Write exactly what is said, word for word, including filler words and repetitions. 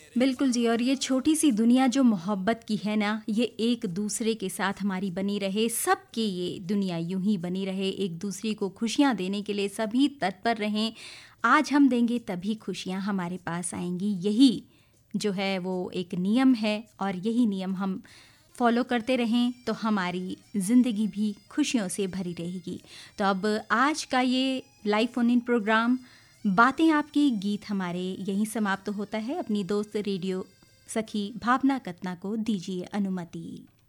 बिल्कुल जी, और ये छोटी सी दुनिया जो मोहब्बत की है ना, ये एक दूसरे के साथ हमारी बनी रहे, सबकी ये दुनिया यूं ही बनी रहे, एक दूसरे को खुशियां देने के लिए सभी तत्पर रहें। आज हम देंगे तभी खुशियां हमारे पास आएंगी, यही जो है वो एक नियम है, और यही नियम हम फॉलो करते रहें तो हमारी ज़िंदगी भी खुशियों से भरी रहेगी। तो अब आज का ये लाइव फोन इन प्रोग्राम बातें आपकी गीत हमारे यहीं समाप्त होता है। अपनी दोस्त रेडियो सखी भावना कतना को दीजिए अनुमति।